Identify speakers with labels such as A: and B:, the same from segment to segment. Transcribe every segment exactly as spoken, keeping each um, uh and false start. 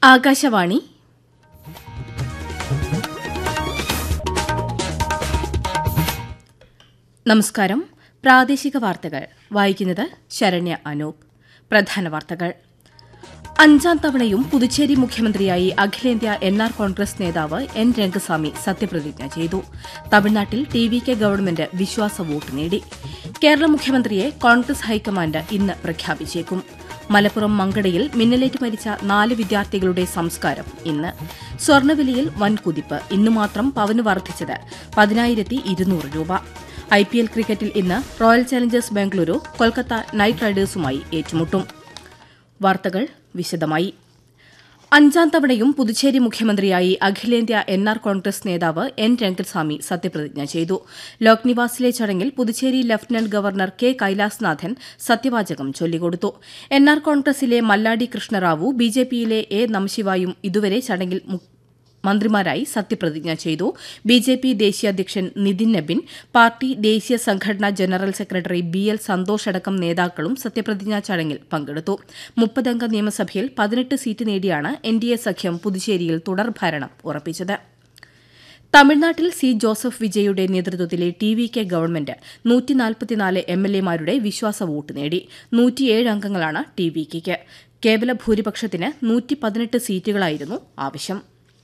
A: ആകാശവാണി നമസ്കാരം. പ്രാദേശിക വാർത്തകൾ വായിക്കുന്നത് ശരണ്യ അനൂപ്. പ്രധാന വാർത്തകൾ. അഞ്ചാം തവണയും പുതുച്ചേരി മുഖ്യമന്ത്രിയായി അഖിലേന്ത്യാ എൻ ആർ കോൺഗ്രസ് നേതാവ് എൻ രംഗസ്വാമി സത്യപ്രതിജ്ഞ ചെയ്തു. തമിഴ്നാട്ടിൽ ടി വി കെ ഗവൺമെന്റ് വിശ്വാസ വോട്ട് നേടി. കേരള മുഖ്യമന്ത്രിയെ കോൺഗ്രസ് ഹൈക്കമാൻഡ് ഇന്ന് പ്രഖ്യാപിച്ചേക്കും. മലപ്പുറം മങ്കടയിൽ മിന്നലേറ്റ് മരിച്ച നാല് വിദ്യാർത്ഥികളുടെ സംസ്കാരം ഇന്ന്. സ്വർണ്ണവിലയിൽ വൻ കുതിപ്പ്. ഇന്നു മാത്രം പവന് വർദ്ധിച്ചത് പതിനായിരത്തി ഇരുന്നൂറ് രൂപ. ഐ പി എൽ ക്രിക്കറ്റിൽ ഇന്ന് royal Challengers Bengaluru Kolkata night റൈഡേഴ്സുമായി ഏറ്റുമുട്ടും. വാർത്തകൾ വിശദമായി. അഞ്ചാം തവണയും പുതുച്ചേരി മുഖ്യമന്ത്രിയായി അഖിലേന്ത്യാ എൻ ആർ കോൺഗ്രസ് നേതാവ് എൻ രംഗസ്വാമി സത്യപ്രതിജ്ഞ ചെയ്തു. ലോക്നിവാസിലെ ചടങ്ങിൽ Puducherry lieutenant governor K Kailashnathan സത്യവാചകം ചൊല്ലിക്കൊടുത്തു. എൻ ആർ കോൺഗ്രസിലെ മല്ലാടി കൃഷ്ണറാവു, ബി ജെ പിയിലെ എ നമശിവായും ഇതുവരെ ചടങ്ങിൽ മന്ത്രിമാരായി സത്യപ്രതിജ്ഞ ചെയ്തു. ബി ജെ പി ദേശീയ അധ്യക്ഷൻ നിതിൻ നബിൻ, പാർട്ടി ദേശീയ സംഘടനാ general secretary B L Santhosh അടക്കം നേതാക്കളും സത്യപ്രതിജ്ഞാ ചടങ്ങിൽ പങ്കെടുത്തു. മുപ്പതംഗ നിയമസഭയിൽ പതിനെട്ട് സീറ്റ് നേടിയാണ് എൻ ഡി എ സഖ്യം പുതുച്ചേരിയിൽ തുടർഭരണം ഉറപ്പിച്ചത്. തമിഴ്നാട്ടിൽ സി ജോസഫ് വിജയുടെ നേതൃത്വത്തിലെ T V K government നൂറ്റിനാൽപ്പത്തിനാല് M L എമാരുടെ വിശ്വാസ വോട്ട് നേടി. നൂറ്റിയേഴ് അംഗങ്ങളാണ് ടി വി കെയ്ക്ക്. കേവല ഭൂരിപക്ഷത്തിന് നൂറ്റി പതിനെട്ട് സീറ്റുകളായിരുന്നു ആവശ്യം.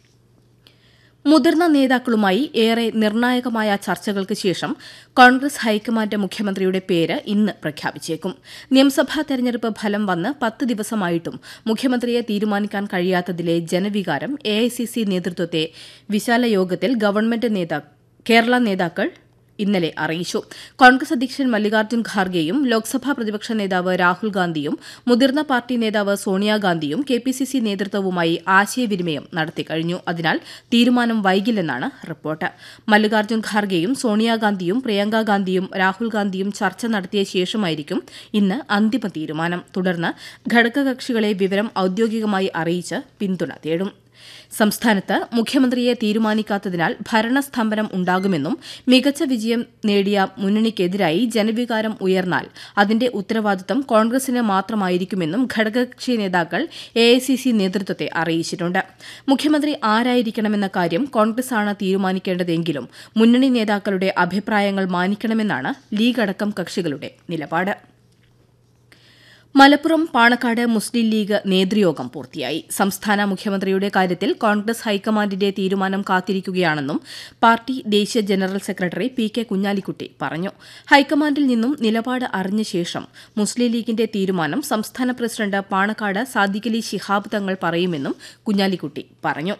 A: മുതിർന്ന നേതാക്കളുമായി ഏറെ നിർണായകമായ ചർച്ചകൾക്ക് ശേഷം കോൺഗ്രസ് ഹൈക്കമാൻഡ് മുഖ്യമന്ത്രിയുടെ പേര് ഇന്ന് പ്രഖ്യാപിച്ചേക്കും. നിയമസഭാ തെരഞ്ഞെടുപ്പ് ഫലം വന്ന് പത്ത് ദിവസമായിട്ടും മുഖ്യമന്ത്രിയെ തീരുമാനിക്കാൻ കഴിയാത്തതിലെ ജനവികാരം എ ഐ സി സി നേതൃത്വത്തെ വിശാല യോഗത്തിൽ ഗവൺമെന്റ് കേരള നേതാക്കൾ ഇന്നലെ അറിയിച്ചു. കോൺഗ്രസ് അധ്യക്ഷൻ മല്ലികാർജ്ജുൻ ഖാർഗെയും ലോക്സഭാ പ്രതിപക്ഷ നേതാവ് രാഹുൽ ഗാന്ധിയും മുതിർന്ന പാർട്ടി നേതാവ് സോണിയാഗാന്ധിയും കെ പി സി സി നേതൃത്വവുമായി ആശയവിനിമയം നടത്തിക്കഴിഞ്ഞു. അതിനാൽ തീരുമാനം വൈകില്ലെന്നാണ് റിപ്പോർട്ട്. മല്ലികാർജ്ജുൻ ഖാർഗെയും സോണിയാഗാന്ധിയും പ്രിയങ്ക ഗാന്ധിയും രാഹുൽ ഗാന്ധിയും ചർച്ച നടത്തിയ ശേഷമായിരിക്കും ഇന്ന് അന്തിമ തീരുമാനം. തുടർന്ന് ഘടകകക്ഷികളെ വിവരം ഔദ്യോഗികമായി അറിയിച്ച് പിന്തുണ തേടും. സംസ്ഥാനത്ത് മുഖ്യമന്ത്രിയെ തീരുമാനിക്കാത്തതിനാൽ ഭരണസ്തംഭനം ഉണ്ടാകുമെന്നും മികച്ച വിജയം നേടിയ മുന്നണിക്കെതിരായി ജനവികാരം ഉയർന്നാൽ അതിന്റെ ഉത്തരവാദിത്തം കോൺഗ്രസിന് മാത്രമായിരിക്കുമെന്നും ഘടകകക്ഷി നേതാക്കൾ എ ഐ സി സി നേതൃത്വത്തെ അറിയിച്ചിട്ടുണ്ട്. മുഖ്യമന്ത്രി ആരായിരിക്കണമെന്ന കാര്യം കോൺഗ്രസാണ് തീരുമാനിക്കേണ്ടതെങ്കിലും മുന്നണി നേതാക്കളുടെ അഭിപ്രായങ്ങൾ മാനിക്കണമെന്നാണ് ലീഗ് അടക്കം കക്ഷികളുടെ നിലപാട്. മലപ്പുറം പാണക്കാട് മുസ്ലിം ലീഗ് നേതൃയോഗം പൂർത്തിയായി. സംസ്ഥാന മുഖ്യമന്ത്രിയുടെ കാര്യത്തിൽ കോൺഗ്രസ് ഹൈക്കമാൻഡിന്റെ തീരുമാനം കാത്തിരിക്കുകയാണെന്നും പാർട്ടി ദേശീയ general secretary P K Kunhalikutty പറഞ്ഞു. ഹൈക്കമാൻഡിൽ നിന്നും നിലപാട് അറിഞ്ഞ ശേഷം മുസ്ലിം ലീഗിന്റെ തീരുമാനം സംസ്ഥാന പ്രസിഡന്റ് പാണക്കാട് സാദിഖലി ശിഹാബ് തങ്ങൾ പറയുമെന്നും കുഞ്ഞാലിക്കുട്ടി പറഞ്ഞു.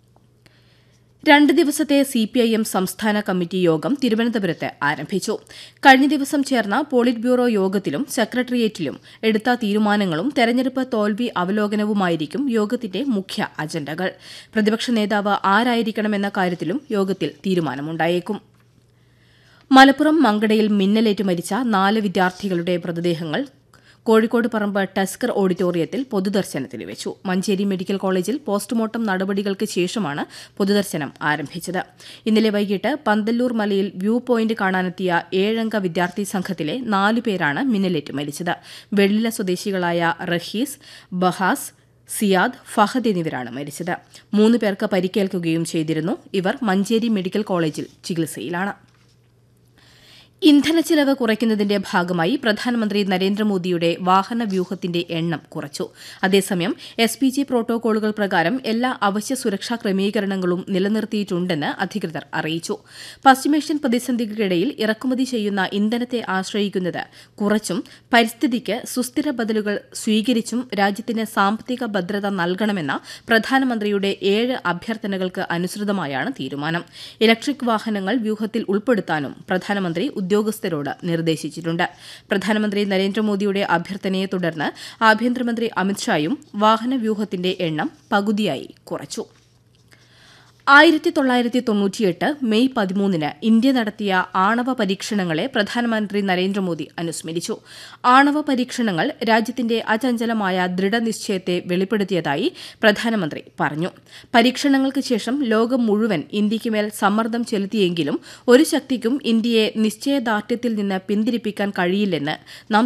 A: രണ്ട് ദിവസത്തെ സി പി ഐ എം സംസ്ഥാന കമ്മിറ്റി യോഗം തിരുവനന്തപുരത്ത് ആരംഭിച്ചു. കഴിഞ്ഞ ദിവസം ചേർന്ന പോളിറ്റ് ബ്യൂറോ യോഗത്തിലും സെക്രട്ടേറിയറ്റിലും എടുത്ത തീരുമാനങ്ങളും തെരഞ്ഞെടുപ്പ് തോൽവി അവലോകനവുമായിരിക്കും യോഗത്തിന്റെ മുഖ്യ അജണ്ടകൾ. പ്രതിപക്ഷ നേതാവ് ആരായിരിക്കണമെന്ന കാര്യത്തിലും യോഗത്തിൽ തീരുമാനമുണ്ടായേക്കും. മലപ്പുറം മങ്കടയിൽ മിന്നലേറ്റ് മരിച്ച നാല് വിദ്യാർത്ഥികളുടെ മൃതദേഹങ്ങൾ കോഴിക്കോട് പറമ്പ് ടസ്കർ ഓഡിറ്റോറിയത്തിൽ പൊതുദർശനത്തിന് വെച്ചു. മഞ്ചേരി മെഡിക്കൽ കോളേജിൽ പോസ്റ്റ്മോർട്ടം നടപടികൾക്ക് ശേഷമാണ് പൊതുദർശനം ആരംഭിച്ചത്. ഇന്നലെ വൈകിട്ട് പന്തല്ലൂർ മലയിൽ വ്യൂ പോയിന്റ് കാണാനെത്തിയ ഏഴംഗ വിദ്യാർത്ഥി സംഘത്തിലെ നാലുപേരാണ് മിന്നലേറ്റ് മരിച്ചത്. വെള്ളില സ്വദേശികളായ റഹീസ്, ബഹാസ്, സിയാദ്, ഫഹദ് എന്നിവരാണ് മരിച്ചത്. മൂന്ന് പേർക്ക് പരിക്കേൽക്കുകയും ചെയ്തിരുന്നു. ഇവർ മഞ്ചേരി മെഡിക്കൽ കോളേജിൽ ചികിത്സയിലാണ്. ഇന്ധനച്ചിലവ് കുറയ്ക്കുന്നതിന്റെ ഭാഗമായി പ്രധാനമന്ത്രി നരേന്ദ്രമോദിയുടെ വാഹന വ്യൂഹത്തിന്റെ എണ്ണം കുറച്ചു. അതേസമയം എസ് പി ജി പ്രോട്ടോകോളുകൾ പ്രകാരം എല്ലാ അവശ്യ സുരക്ഷാ ക്രമീകരണങ്ങളും നിലനിർത്തിയിട്ടുണ്ടെന്ന് അധികൃതർ അറിയിച്ചു. പശ്ചിമേഷ്യൻ പ്രതിസന്ധിക്കിടയിൽ ഇറക്കുമതി ചെയ്യുന്ന ഇന്ധനത്തെ ആശ്രയിക്കുന്നത് കുറച്ചും പരിസ്ഥിതിക്ക് സുസ്ഥിര ബദലുകൾ സ്വീകരിച്ചും രാജ്യത്തിന് സാമ്പത്തിക ഭദ്രത നൽകണമെന്ന പ്രധാനമന്ത്രിയുടെ ഏഴ് അഭ്യർത്ഥനകൾക്ക് അനുസൃതമായാണ് തീരുമാനം. ഇലക്ട്രിക് വാഹനങ്ങൾ വ്യൂഹത്തിൽ ഉൾപ്പെടുത്താനും പ്രധാനമന്ത്രി ഉദ്യോഗസ്ഥരോട് നിർദ്ദേശിച്ചിട്ടുണ്ട്. പ്രധാനമന്ത്രി നരേന്ദ്രമോദിയുടെ അഭ്യർത്ഥനയെ തുടർന്ന് ആഭ്യന്തരമന്ത്രി അമിത്ഷായും വാഹനവ്യൂഹത്തിന്റെ എണ്ണം പകുതിയായി കുറച്ചു. ആയിരത്തി തൊള്ളായിരത്തി തൊണ്ണൂറ്റിയെട്ട് മെയ് പതിമൂന്നിന് ഇന്ത്യ നടത്തിയ ആണവ പരീക്ഷണങ്ങളെ പ്രധാനമന്ത്രി നരേന്ദ്രമോദി അനുസ്മരിച്ചു. ആണവ പരീക്ഷണങ്ങൾ രാജ്യത്തിന്റെ അചഞ്ചലമായ ദൃഢനിശ്ചയത്തെ വെളിപ്പെടുത്തിയതായി പ്രധാനമന്ത്രി പറഞ്ഞു. പരീക്ഷണങ്ങൾക്ക് ശേഷം ലോകം മുഴുവൻ ഇന്ത്യയ്ക്കുമേൽ സമ്മർദ്ദം ചെലുത്തിയെങ്കിലും ഒരു ശക്തിക്കും ഇന്ത്യയെ നിശ്ചയദാർഢ്യത്തിൽ നിന്ന് പിന്തിരിപ്പിക്കാൻ കഴിയില്ലെന്ന് നാം